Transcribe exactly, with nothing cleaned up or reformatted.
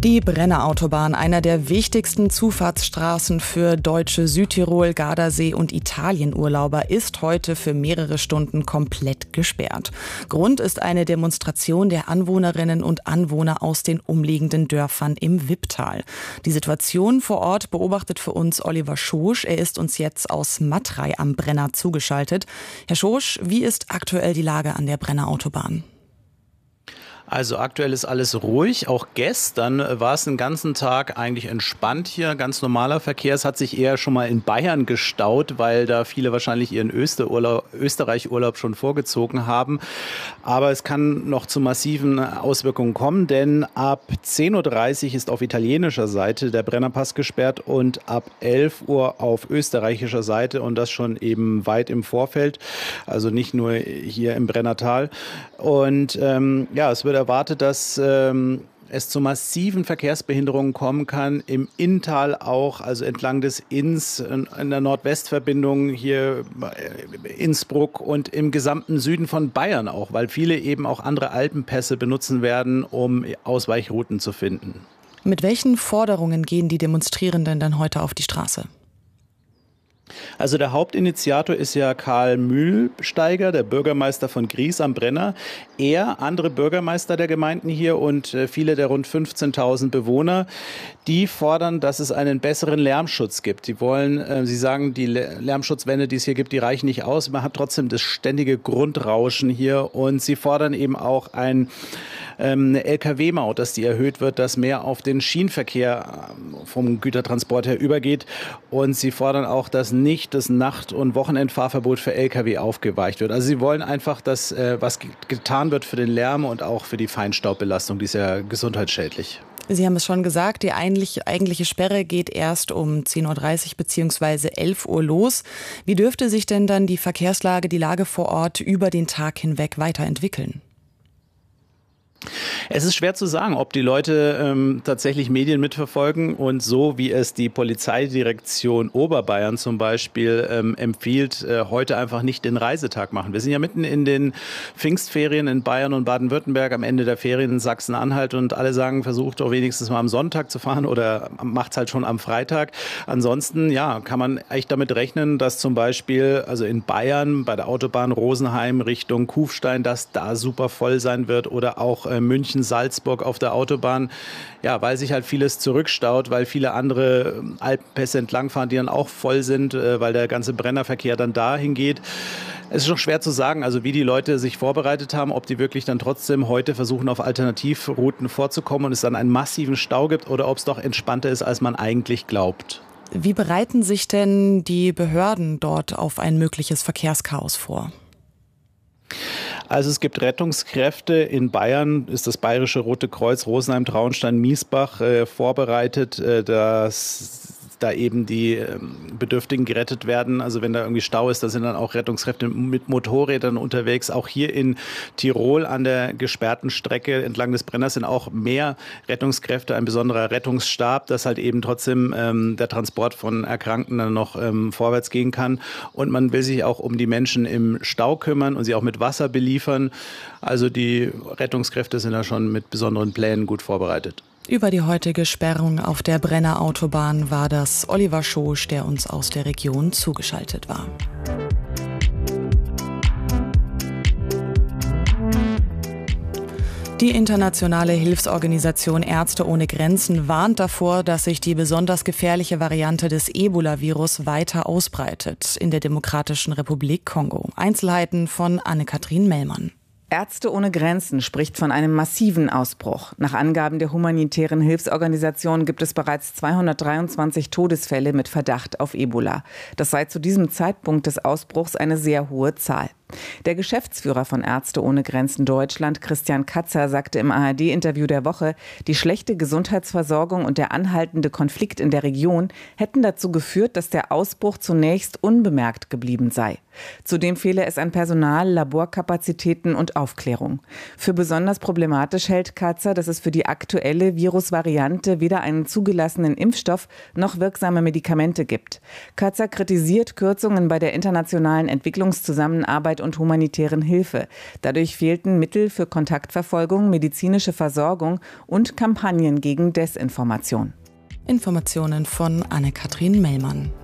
Die Brenner Autobahn, einer der wichtigsten Zufahrtsstraßen für deutsche Südtirol, Gardasee und Italienurlauber, ist heute für mehrere Stunden komplett gesperrt. Grund ist eine Demonstration der Anwohnerinnen und Anwohner aus den umliegenden Dörfern im Wipptal. Die Situation vor Ort beobachtet für uns Oliver Schosch. Er ist uns jetzt aus Matrei am Brenner zugeschaltet. Herr Schosch, wie ist aktuell die Lage an der Brenner Autobahn? Also aktuell ist alles ruhig. Auch gestern war es den ganzen Tag eigentlich entspannt hier. Ganz normaler Verkehr. Es hat sich eher schon mal in Bayern gestaut, weil da viele wahrscheinlich ihren Österurlaub, Österreich-Urlaub schon vorgezogen haben. Aber es kann noch zu massiven Auswirkungen kommen, denn ab zehn Uhr dreißig ist auf italienischer Seite der Brennerpass gesperrt und ab elf Uhr auf österreichischer Seite, und das schon eben weit im Vorfeld. Also nicht nur hier im Brennertal. Und ähm, ja, es wird erwartet, dass ähm, es zu massiven Verkehrsbehinderungen kommen kann, im Inntal auch, also entlang des Inns, in der Nordwestverbindung hier Innsbruck und im gesamten Süden von Bayern auch, weil viele eben auch andere Alpenpässe benutzen werden, um Ausweichrouten zu finden. Mit welchen Forderungen gehen die Demonstrierenden dann heute auf die Straße? Also der Hauptinitiator ist ja Karl Mühlsteiger, der Bürgermeister von Gries am Brenner. Er, andere Bürgermeister der Gemeinden hier und viele der rund fünfzehntausend Bewohner, die fordern, dass es einen besseren Lärmschutz gibt. Die wollen, äh, sie sagen, die Lärmschutzwände, die es hier gibt, die reichen nicht aus. Man hat trotzdem das ständige Grundrauschen hier, und sie fordern eben auch ein eine L K W-Maut, dass die erhöht wird, dass mehr auf den Schienenverkehr vom Gütertransport her übergeht. Und sie fordern auch, dass nicht das Nacht- und Wochenendfahrverbot für L K W aufgeweicht wird. Also sie wollen einfach, dass äh, was getan wird für den Lärm und auch für die Feinstaubbelastung, die ist ja gesundheitsschädlich. Sie haben es schon gesagt, die eigentliche, eigentliche Sperre geht erst um zehn Uhr dreißig bzw. elf Uhr los. Wie dürfte sich denn dann die Verkehrslage, die Lage vor Ort über den Tag hinweg weiterentwickeln? Es ist schwer zu sagen, ob die Leute ähm, tatsächlich Medien mitverfolgen und so, wie es die Polizeidirektion Oberbayern zum Beispiel ähm, empfiehlt, äh, heute einfach nicht den Reisetag machen. Wir sind ja mitten in den Pfingstferien in Bayern und Baden-Württemberg, am Ende der Ferien in Sachsen-Anhalt, und alle sagen, versucht doch wenigstens mal am Sonntag zu fahren oder macht es halt schon am Freitag. Ansonsten, ja, kann man echt damit rechnen, dass zum Beispiel, also in Bayern bei der Autobahn Rosenheim Richtung Kufstein, dass da super voll sein wird, oder auch München, Salzburg auf der Autobahn, ja, weil sich halt vieles zurückstaut, weil viele andere Alpenpässe entlangfahren, die dann auch voll sind, weil der ganze Brennerverkehr dann dahin geht. Es ist noch schwer zu sagen, also wie die Leute sich vorbereitet haben, ob die wirklich dann trotzdem heute versuchen, auf Alternativrouten vorzukommen und es dann einen massiven Stau gibt, oder ob es doch entspannter ist, als man eigentlich glaubt. Wie bereiten sich denn die Behörden dort auf ein mögliches Verkehrschaos vor? Also es gibt Rettungskräfte. In Bayern ist das Bayerische Rote Kreuz Rosenheim, Traunstein, Miesbach äh, vorbereitet, äh, dass da eben die ähm, Bedürftigen gerettet werden. Also wenn da irgendwie Stau ist, da sind dann auch Rettungskräfte mit Motorrädern unterwegs. Auch hier in Tirol an der gesperrten Strecke entlang des Brenners sind auch mehr Rettungskräfte, ein besonderer Rettungsstab, dass halt eben trotzdem ähm, der Transport von Erkrankten dann noch ähm, vorwärts gehen kann. Und man will sich auch um die Menschen im Stau kümmern und sie auch mit Wasser beliefern. Also die Rettungskräfte sind da schon mit besonderen Plänen gut vorbereitet. Über die heutige Sperrung auf der Brenner Autobahn war das Oliver Schosch, der uns aus der Region zugeschaltet war. Die internationale Hilfsorganisation Ärzte ohne Grenzen warnt davor, dass sich die besonders gefährliche Variante des Ebola-Virus weiter ausbreitet in der Demokratischen Republik Kongo. Einzelheiten von Anne-Kathrin Mellmann. Ärzte ohne Grenzen spricht von einem massiven Ausbruch. Nach Angaben der humanitären Hilfsorganisation gibt es bereits zweihundertdreiundzwanzig Todesfälle mit Verdacht auf Ebola. Das sei zu diesem Zeitpunkt des Ausbruchs eine sehr hohe Zahl. Der Geschäftsführer von Ärzte ohne Grenzen Deutschland, Christian Katzer, sagte im A R D-Interview der Woche, die schlechte Gesundheitsversorgung und der anhaltende Konflikt in der Region hätten dazu geführt, dass der Ausbruch zunächst unbemerkt geblieben sei. Zudem fehle es an Personal, Laborkapazitäten und Aufklärung. Für besonders problematisch hält Katzer, dass es für die aktuelle Virusvariante weder einen zugelassenen Impfstoff noch wirksame Medikamente gibt. Katzer kritisiert Kürzungen bei der internationalen Entwicklungszusammenarbeit und humanitären Hilfe. Dadurch fehlten Mittel für Kontaktverfolgung, medizinische Versorgung und Kampagnen gegen Desinformation. Informationen von Anne-Kathrin Mellmann.